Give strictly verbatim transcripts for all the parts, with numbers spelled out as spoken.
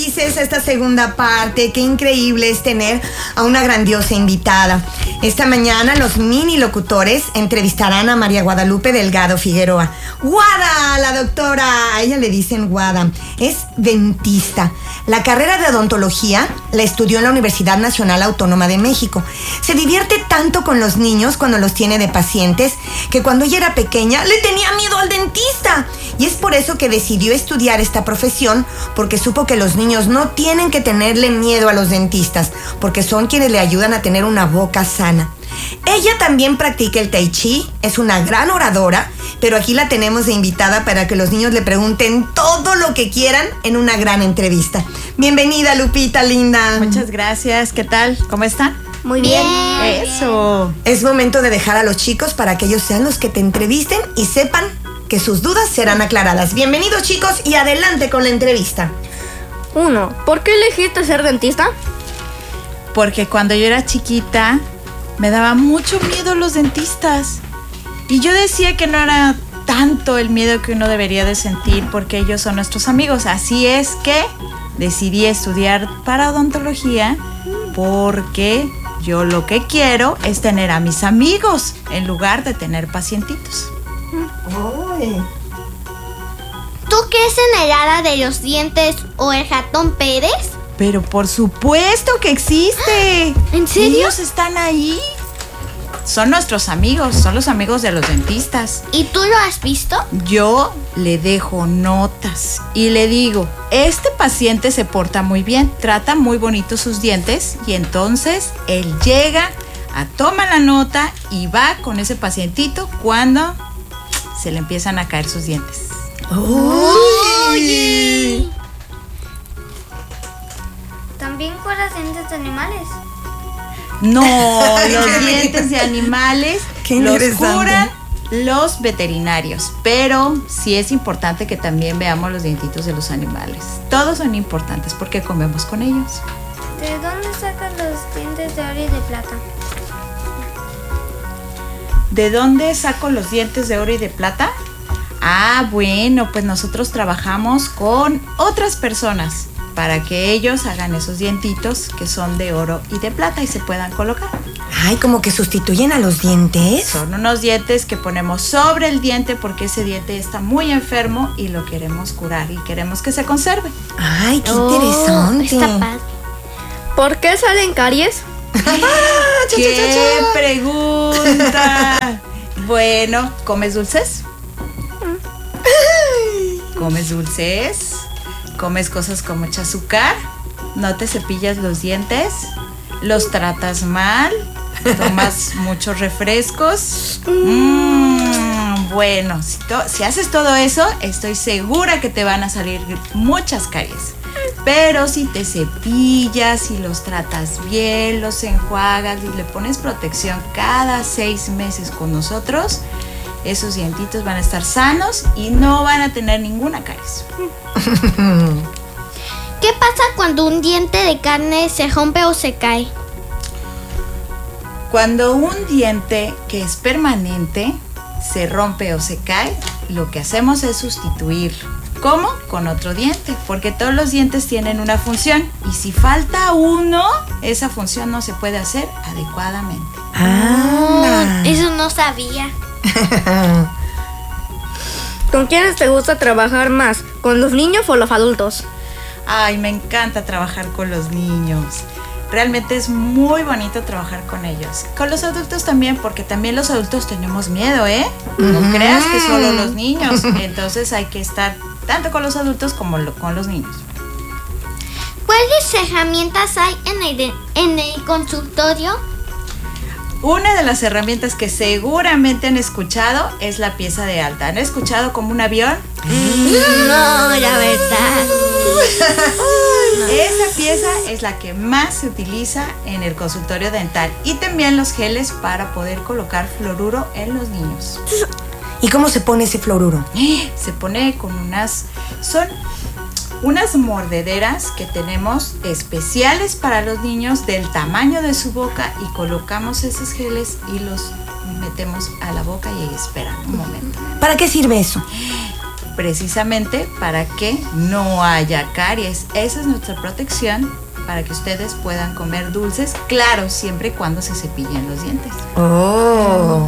Dices esta segunda parte, qué increíble es tener a una grandiosa invitada. Esta mañana los mini locutores entrevistarán a María Guadalupe Delgado Figueroa. Guada, la doctora, a ella le dicen Guada, es dentista. La carrera de odontología la estudió en la Universidad Nacional Autónoma de México. Se divierte tanto con los niños cuando los tiene de pacientes que cuando ella era pequeña le tenía miedo al dentista. Y es por eso que decidió estudiar esta profesión, porque supo que los niños no tienen que tenerle miedo a los dentistas, porque son quienes le ayudan a tener una boca sana. Ella también practica el tai chi, es una gran oradora, pero aquí la tenemos de invitada para que los niños le pregunten todo lo que quieran en una gran entrevista. Bienvenida, Lupita, linda. Muchas gracias. ¿Qué tal? ¿Cómo están? Muy bien. bien. Eso. Es momento de dejar a los chicos para que ellos sean los que te entrevisten y sepan que sus dudas serán aclaradas. Bienvenidos, chicos, y adelante con la entrevista. Uno, ¿por qué elegiste ser dentista? Porque cuando yo era chiquita me daba mucho miedo los dentistas. Y yo decía que no era tanto el miedo que uno debería de sentir porque ellos son nuestros amigos. Así es que decidí estudiar para odontología porque yo lo que quiero es tener a mis amigos en lugar de tener pacientitos. Ay. ¿Tú crees en el hada de los dientes o el ratón Pérez? Pero por supuesto que existe. ¿En serio? Ellos están ahí. Son nuestros amigos, son los amigos de los dentistas. ¿Y tú lo has visto? Yo le dejo notas y le digo, este paciente se porta muy bien, trata muy bonito sus dientes y entonces él llega, a toma la nota y va con ese pacientito cuando se le empiezan a caer sus dientes. ¡Uy! ¿También con los dientes de animales? No, los dientes de animales los curan los veterinarios, pero sí es importante que también veamos los dientitos de los animales. Todos son importantes porque comemos con ellos. ¿De dónde sacan los dientes de oro y de plata? ¿De dónde saco los dientes de oro y de plata? Ah, bueno, pues nosotros trabajamos con otras personas para que ellos hagan esos dientitos que son de oro y de plata y se puedan colocar. Ay, como que sustituyen a los dientes. Son unos dientes que ponemos sobre el diente porque ese diente está muy enfermo y lo queremos curar y queremos que se conserve. Ay, qué Oh, interesante. está padre. ¿Por qué salen caries? ¡Qué pregunta! Bueno, ¿comes dulces? ¿Comes dulces? ¿Comes cosas con mucho azúcar? ¿No te cepillas los dientes? ¿Los tratas mal? ¿Tomas muchos refrescos? Mm, bueno, si, to- si haces todo eso, estoy segura que te van a salir muchas caries. Pero si te cepillas y los tratas bien, los enjuagas y le pones protección cada seis meses con nosotros, esos dientitos van a estar sanos y no van a tener ninguna caries. ¿Qué pasa cuando un diente de carne se rompe o se cae? Cuando un diente que es permanente se rompe o se cae, lo que hacemos es sustituirlo. ¿Cómo? Con otro diente, porque todos los dientes tienen una función y si falta uno, esa función no se puede hacer adecuadamente. Ah. Eso no sabía. ¿Con quiénes te gusta trabajar más? ¿Con los niños o los adultos? Ay, me encanta trabajar con los niños. Realmente es muy bonito trabajar con ellos. Con los adultos también, porque también los adultos tenemos miedo, ¿eh? No Ujú. creas que solo los niños. Entonces hay que estar tanto con los adultos como lo- con los niños. ¿Cuáles herramientas hay en el, en el consultorio? Una de las herramientas que seguramente han escuchado es la pieza de alta. ¿Han escuchado como un avión? No, la verdad. Esa pieza es la que más se utiliza en el consultorio dental y también los geles para poder colocar fluoruro en los niños. ¿Y cómo se pone ese fluoruro? Se pone con unas, son unas mordederas que tenemos especiales para los niños del tamaño de su boca y colocamos esos geles y los metemos a la boca y esperan un momento. ¿Para qué sirve eso? precisamente para que no haya caries. Esa es nuestra protección para que ustedes puedan comer dulces, claro, siempre y cuando se cepillen los dientes. Oh.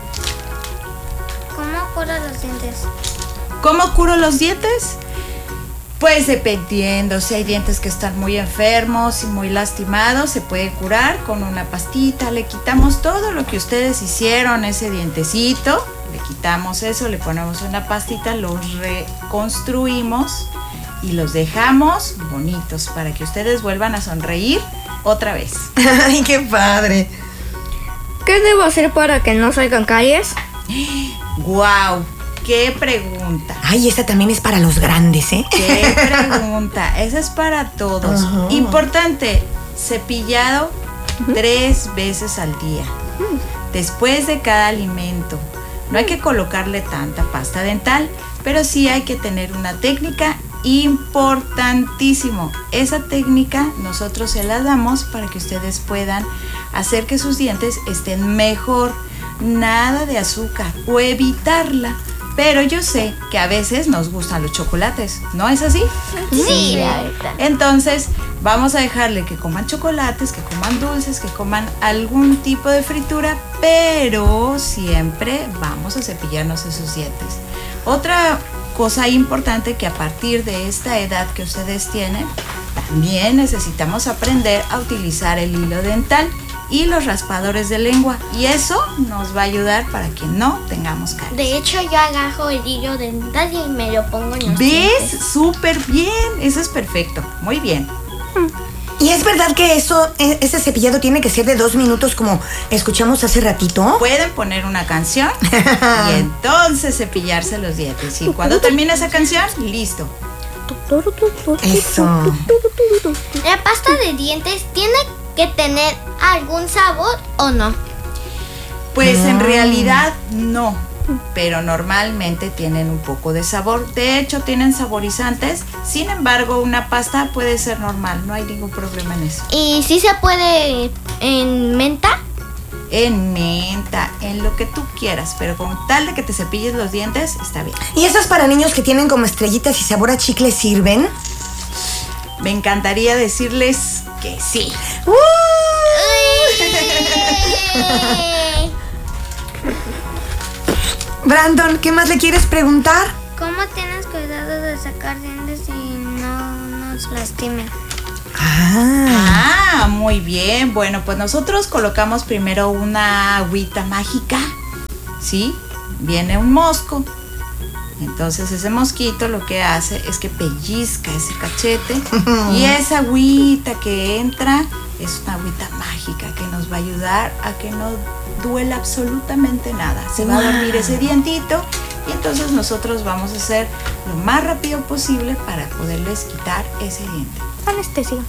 ¿Cómo cura los dientes? ¿Cómo curo los dientes? Pues dependiendo, si hay dientes que están muy enfermos y muy lastimados, se puede curar con una pastita. Le quitamos todo lo que ustedes hicieron, ese dientecito, le quitamos eso, le ponemos una pastita, los reconstruimos y los dejamos bonitos para que ustedes vuelvan a sonreír otra vez. Ay, qué padre. ¿Qué debo hacer para que no salgan caries? ¡Guau! ¡Qué pregunta! Ay, esta también es para los grandes, ¿eh? ¡Qué pregunta! Esa es para todos. Ajá. Importante, cepillado uh-huh. tres veces al día, uh-huh. después de cada alimento. No hay que colocarle tanta pasta dental, pero sí hay que tener una técnica importantísimo. Esa técnica nosotros se la damos para que ustedes puedan hacer que sus dientes estén mejor. Nada de azúcar o evitarla. Pero yo sé que a veces nos gustan los chocolates, ¿no es así? Sí, la verdad. Entonces, vamos a dejarle que coman chocolates, que coman dulces, que coman algún tipo de fritura, pero siempre vamos a cepillarnos esos dientes. Otra cosa importante, que a partir de esta edad que ustedes tienen, también necesitamos aprender a utilizar el hilo dental y los raspadores de lengua, y eso nos va a ayudar para que no tengamos caries. De hecho, yo agarro el hilo dental y me lo pongo en los ¿Ves? dientes. Súper bien, eso es perfecto, muy bien. ¿Y es verdad que eso, ese cepillado tiene que ser de dos minutos como escuchamos hace ratito? Pueden poner una canción y entonces cepillarse los dientes, y cuando termine esa canción, listo. Eso. ¿La pasta de dientes tiene que tener algún sabor o no? Pues No. en realidad no, pero normalmente tienen un poco de sabor. De hecho, tienen saborizantes. Sin embargo, una pasta puede ser normal, no hay ningún problema en eso. ¿Y si se puede en menta? En menta, en lo que tú quieras, pero con tal de que te cepilles los dientes, está bien. ¿Y esas para niños que tienen como estrellitas y sabor a chicle sirven? Me encantaría decirles que sí. ¡Uh! Brandon, ¿qué más le quieres preguntar? ¿Cómo tienes cuidado de sacar dientes y no nos lastimen? Ah. Ah, muy bien. Bueno, pues nosotros colocamos primero una agüita mágica, ¿sí? Viene un mosco. Entonces ese mosquito lo que hace es que pellizca ese cachete y esa agüita que entra es una agüita mágica que nos va a ayudar a que no duela absolutamente nada. Se va a dormir ese dientito y entonces nosotros vamos a hacer lo más rápido posible para poderles quitar ese diente. Anestesia.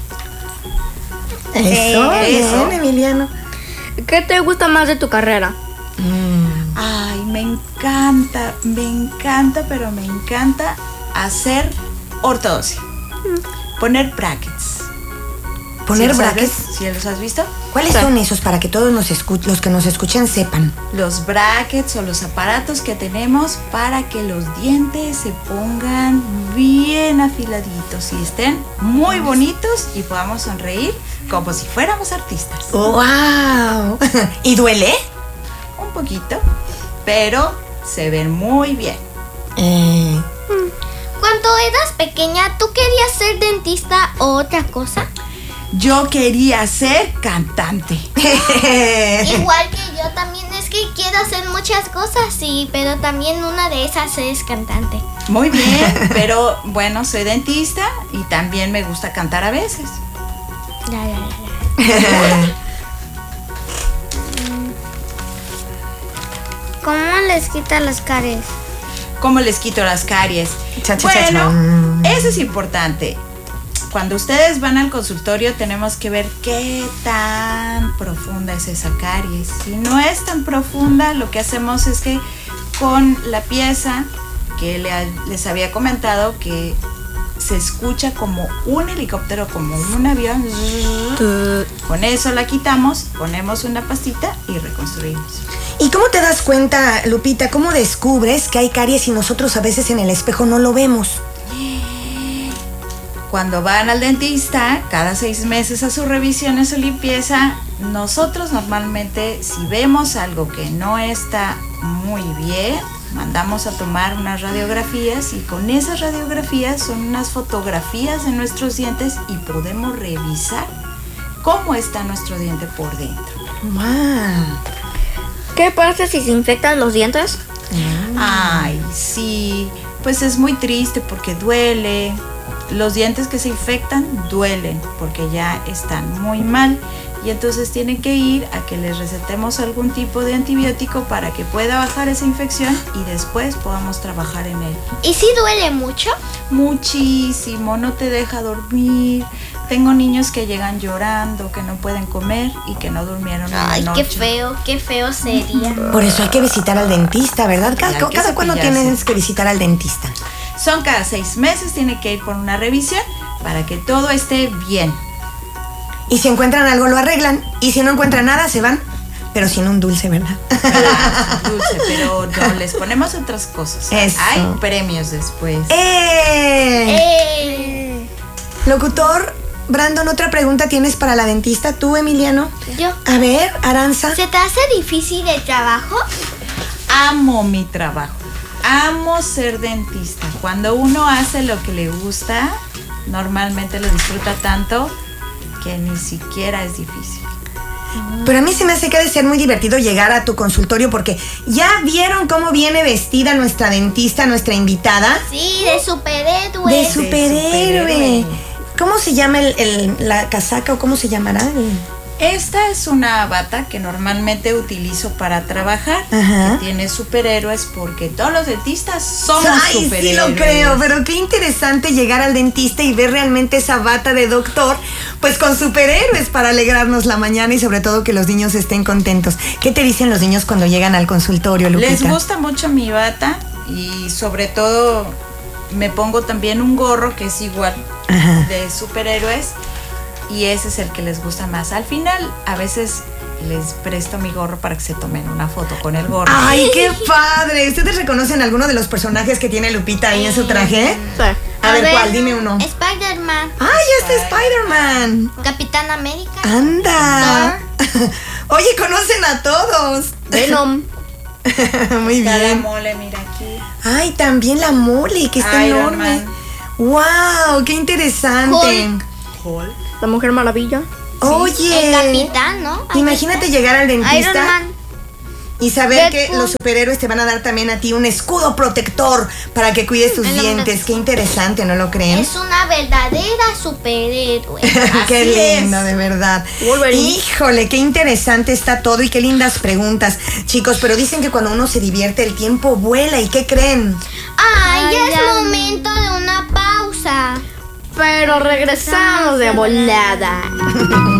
Eso, Eso. bien, Emiliano. ¿Qué te gusta más de tu carrera? Mm. Ay, me encanta, me encanta, pero me encanta hacer ortodoncia. Poner brackets. ¿Poner ¿Sí los has brackets? vis- ¿Sí los has visto? ¿Cuáles Sí. son esos para que todos nos escu- los que nos escuchan sepan? Los brackets o los aparatos que tenemos para que los dientes se pongan bien afiladitos y estén muy bonitos y podamos sonreír como si fuéramos artistas. ¡Wow! ¿Y duele? Un poquito, pero se ven muy bien. Eh, Cuando eras pequeña, ¿tú querías ser dentista o otra cosa? Yo quería ser cantante. Igual que yo también, es que quiero hacer muchas cosas, sí, pero también una de esas es cantante. Muy bien, pero bueno, soy dentista y también me gusta cantar a veces. La, la, la, la. ¿Cómo les quita las caries? ¿Cómo les quito las caries? Cha, cha, cha, Bueno, cha. eso es importante. Cuando ustedes van al consultorio tenemos que ver qué tan profunda es esa caries. Si no es tan profunda, lo que hacemos es que con la pieza que le- les había comentado que se escucha como un helicóptero, como un avión, con eso la quitamos, ponemos una pastita y reconstruimos. ¿Y cómo te das cuenta, Lupita? ¿Cómo descubres que hay caries y nosotros a veces en el espejo no lo vemos? Cuando van al dentista, cada seis meses a su revisión, a su limpieza, nosotros normalmente, si vemos algo que no está muy bien, mandamos a tomar unas radiografías y con esas radiografías son unas fotografías de nuestros dientes y podemos revisar cómo está nuestro diente por dentro. ¡Wow! ¿Qué pasa si se infectan los dientes? Ay, sí, pues es muy triste porque duele. Los dientes que se infectan duelen porque ya están muy mal y entonces tienen que ir a que les recetemos algún tipo de antibiótico para que pueda bajar esa infección y después podamos trabajar en él. ¿Y si duele mucho? Muchísimo, no te deja dormir. Tengo niños que llegan llorando, que no pueden comer y que no durmieron en la Ay, noche. qué feo, qué feo sería. Por eso hay que visitar al dentista, ¿verdad? Y hay ¿Cada, que cada cuándo cepillarse. tienes que visitar al dentista? Son cada seis meses, tiene que ir por una revisión para que todo esté bien. Y si encuentran algo lo arreglan y si no encuentran nada se van, pero sin un dulce, ¿verdad? Claro, dulce, pero no, les ponemos otras cosas. Eso. Hay premios después. ¡Eh! Eh, Locutor, Brandon, ¿otra pregunta tienes para la dentista? ¿Tú, Emiliano? yo. A ver, Aranza. ¿Se te hace difícil el trabajo? Amo mi trabajo. Amo ser dentista. Cuando uno hace lo que le gusta, normalmente lo disfruta tanto que ni siquiera es difícil. Pero a mí se me hace que ha de ser muy divertido llegar a tu consultorio porque ya vieron cómo viene vestida nuestra dentista, nuestra invitada. Sí, de superhéroe. De superhéroe. superhéroe. ¿Cómo se llama el, el- la casaca o cómo se llamará? El- Esta es una bata que normalmente utilizo para trabajar. Ajá. Que tiene superhéroes porque todos los dentistas somos Ay, superhéroes. sí lo creo, pero qué interesante llegar al dentista y ver realmente esa bata de doctor, pues con superhéroes para alegrarnos la mañana y sobre todo que los niños estén contentos. ¿Qué te dicen los niños cuando llegan al consultorio, Lupita? Les gusta mucho mi bata y sobre todo me pongo también un gorro que es igual Ajá. de superhéroes y ese es el que les gusta más. Al final a veces les presto mi gorro para que se tomen una foto con el gorro. ¡Ay, qué padre! ¿Ustedes reconocen alguno de los personajes que tiene Lupita ahí en su traje? Sí. A, ver, ¿cuál? Dime uno. Spider-Man. ¡Ay, este es Spider-Man! Capitán América. ¡Anda! Oye, conocen a todos. Venom. Muy Está la bien. mole, mira aquí. Ay, también la mole, que está Iron enorme. Man. ¡Wow! ¡Qué interesante! Hulk. La Mujer Maravilla. Oye, El capitán, ¿no? Ahí imagínate está. llegar al dentista Iron Man. y saber que Deadpool. los superhéroes te van a dar también a ti un escudo protector para que cuides tus El hombre- dientes. Qué interesante, ¿no lo creen? Es una verdadera superhéroe. Qué Así lindo, es. de verdad. Wolverine. Híjole, qué interesante está todo y qué lindas preguntas. Chicos, pero dicen que cuando uno se divierte el tiempo vuela. ¿Y qué creen? Ay, Ay, ya es ya. momento de una pausa. Pero regresamos de volada.